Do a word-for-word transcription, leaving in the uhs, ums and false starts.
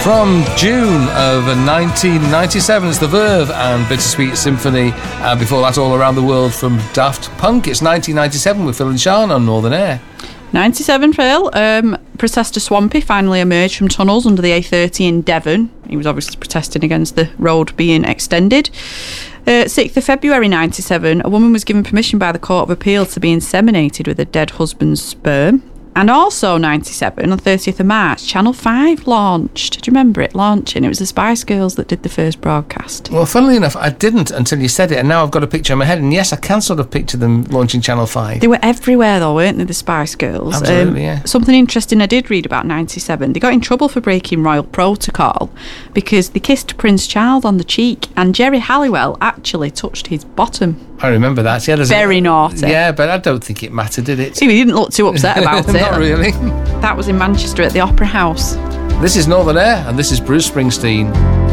From June of nineteen ninety-seven, it's The Verve and Bittersweet Symphony. And before that, All Around the World from Daft Punk. It's nineteen ninety-seven with Phil and Sean on Northern Air. ninety-seven, Phil. Um, Protester Swampy finally emerged from tunnels under the A thirty in Devon. He was obviously protesting against the road being extended. Uh, sixth of February ninety-seven, a woman was given permission by the Court of Appeal to be inseminated with her dead husband's sperm. And also ninety-seven, on thirtieth of March, Channel five launched. Do you remember it launching? It was the Spice Girls that did the first broadcast. Well, funnily enough, I didn't until you said it, and now I've got a picture in my head. And yes, I can sort of picture them launching Channel five. They were everywhere, though, weren't they, the Spice Girls? Absolutely, um, yeah. Something interesting I did read about ninety-seven. They got in trouble for breaking royal protocol because they kissed Prince Charles on the cheek, and Jerry Halliwell actually touched his bottom. I remember that. Yeah, Very a, naughty. Yeah, but I don't think it mattered, did it? See, he didn't look too upset about it. Not really. That was in Manchester at the Opera House. This is Northern Air, and this is Bruce Springsteen.